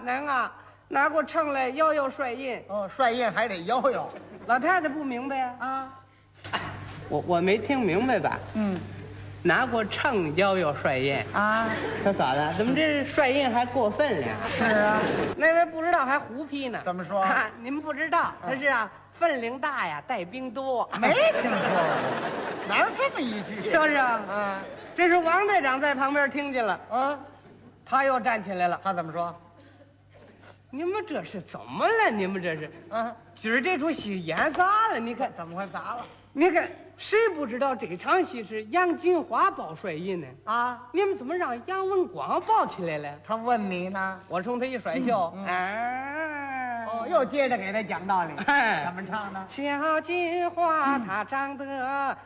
恁啊，拿过秤来摇摇帅印。 哦，帅印还得摇摇老太太不明白呀、 啊。 我没听明白吧？ 嗯拿过秤摇摇帅印。 啊， 他嫂子，怎么这帅印还过分了？ 是啊， 那位不知道还胡批呢。 怎么说您们不知道，他是啊，分量大呀，带兵多。 没听说过，哪有这么一句？ 是不是啊？ 啊这是王队长在旁边听见了， 啊， 他又站起来了。 他怎么说？ 你们这是怎么了？你们这是啊， 今儿这出戏演砸了？你看， 怎么会砸了？ 你看，谁不知道这场戏是杨金花报帅印呢？ 啊， 你们怎么让杨文广报起来了？ 他问你呢？ 我冲他一甩袖， 哦，又接着给他讲道理。 哎怎么唱呢？ 小金花她长得